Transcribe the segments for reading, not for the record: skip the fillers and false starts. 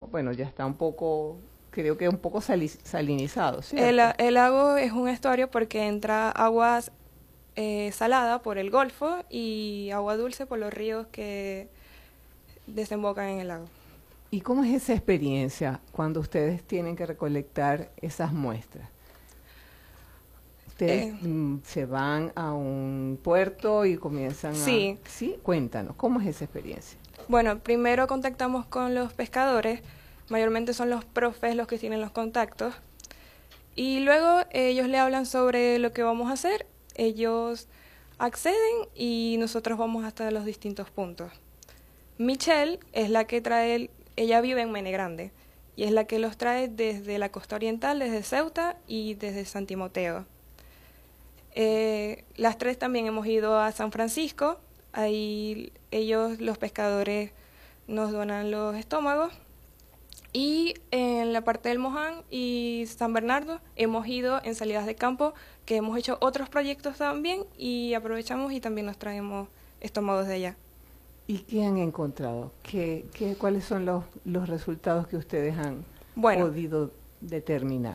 bueno, ya está un poco, creo que un poco salinizado, El lago es un estuario porque entra agua salada por el Golfo y agua dulce por los ríos que desembocan en el lago. ¿Y cómo es esa experiencia cuando ustedes tienen que recolectar esas muestras? Ustedes se van a un puerto y comienzan sí. a... Sí, cuéntanos, ¿cómo es esa experiencia? Bueno, primero contactamos con los pescadores, mayormente son los profes los que tienen los contactos, y luego ellos le hablan sobre lo que vamos a hacer, ellos acceden y nosotros vamos hasta los distintos puntos. Michelle es la que trae, ella vive en Mene Grande, y es la que los trae desde la costa oriental, desde Ceuta y desde San Timoteo. Las tres también hemos ido a San Francisco, ahí ellos, los pescadores, nos donan los estómagos. Y en la parte del Moján y San Bernardo hemos ido en salidas de campo, que hemos hecho otros proyectos también y aprovechamos y también nos traemos estómagos de allá. ¿Y qué han encontrado? ¿Cuáles son los resultados que ustedes han podido determinar?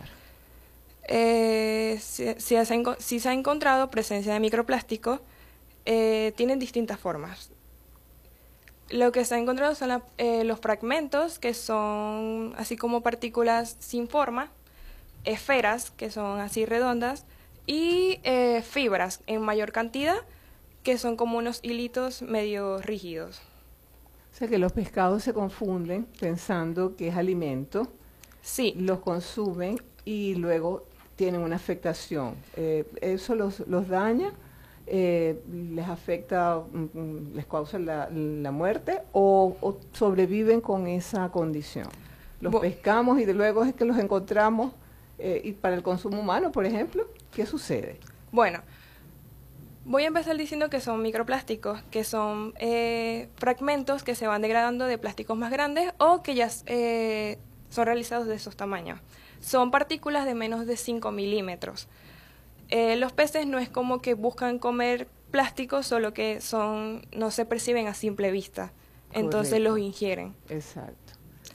Si se ha encontrado presencia de microplásticos, tienen distintas formas. Lo que se ha encontrado son los fragmentos, que son así como partículas sin forma, esferas, que son así redondas, y fibras en mayor cantidad, que son como unos hilitos medio rígidos. O sea que los pescados se confunden pensando que es alimento, sí, los consumen y luego tienen una afectación. ¿Eso los daña? ¿Les afecta, les causa la muerte o sobreviven con esa condición? Los pescamos y luego es que los encontramos y para el consumo humano, por ejemplo, ¿qué sucede? Bueno, voy a empezar diciendo que son microplásticos, que son fragmentos que se van degradando de plásticos más grandes o que ya son realizados de esos tamaños. Son partículas de menos de 5 milímetros. Los peces no es como que buscan comer plástico, solo que no se perciben a simple vista, entonces los ingieren. Exacto.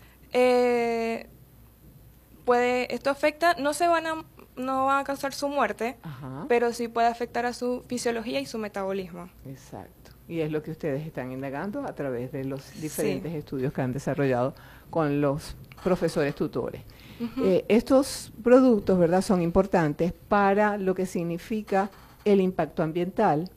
Esto afecta, no va a causar su muerte, pero sí puede afectar a su fisiología y su metabolismo. Exacto. Y es lo que ustedes están indagando a través de los diferentes estudios que han desarrollado con los profesores tutores. Estos productos, ¿verdad?, son importantes para lo que significa el impacto ambiental,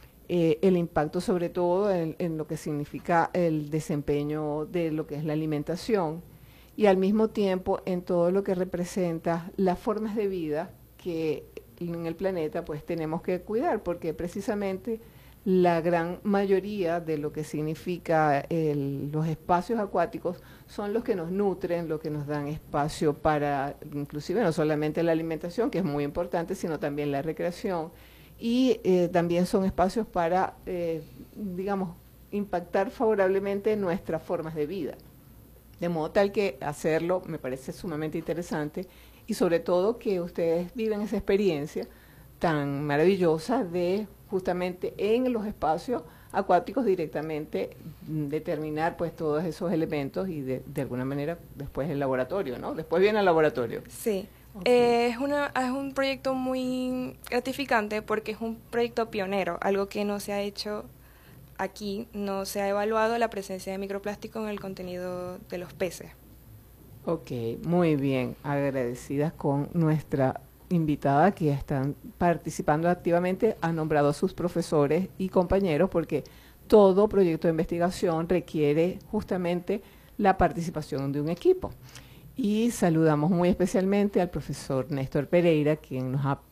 el impacto sobre todo en lo que significa el desempeño de lo que es la alimentación y al mismo tiempo en todo lo que representa las formas de vida que en el planeta pues tenemos que cuidar, porque precisamente la gran mayoría de lo que significa los espacios acuáticos son los que nos nutren, los que nos dan espacio para, inclusive no solamente la alimentación, que es muy importante, sino también la recreación, y también son espacios para, digamos, impactar favorablemente nuestras formas de vida. De modo tal que hacerlo me parece sumamente interesante y sobre todo que ustedes viven esa experiencia tan maravillosa de justamente en los espacios acuáticos directamente determinar pues todos esos elementos y de alguna manera después el laboratorio, ¿no? Después viene el laboratorio. Sí, es un proyecto muy gratificante porque es un proyecto pionero, algo que no se ha hecho aquí, no se ha evaluado la presencia de microplástico en el contenido de los peces. Ok, muy bien, agradecidas con nuestra invitada que están participando activamente, ha nombrado a sus profesores y compañeros porque todo proyecto de investigación requiere justamente la participación de un equipo. Y saludamos muy especialmente al profesor Néstor Pereira, quien nos ha,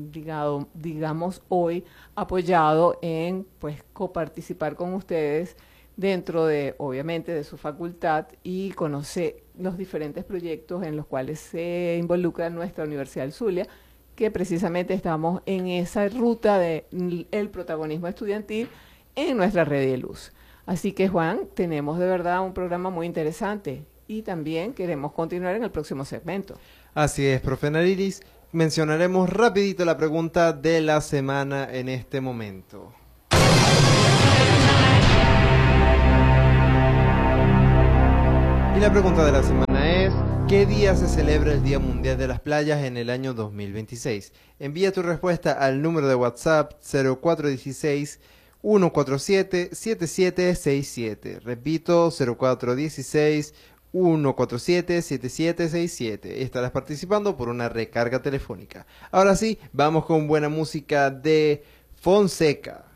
digamos, hoy apoyado en pues coparticipar con ustedes dentro de, obviamente, de su facultad y conoce los diferentes proyectos en los cuales se involucra nuestra Universidad del Zulia, que precisamente estamos en esa ruta del protagonismo estudiantil en nuestra red de luz. Así que, Juan, tenemos de verdad un programa muy interesante y también queremos continuar en el próximo segmento. Así es, profe Nariris. Mencionaremos rapidito la pregunta de la semana en este momento. Y la pregunta de la semana es, ¿qué día se celebra el Día Mundial de las Playas en el año 2026? Envía tu respuesta al número de WhatsApp 0416 147 7767. Repito, 0416 147 7767. Estarás participando por una recarga telefónica. Ahora sí, vamos con buena música de Fonseca.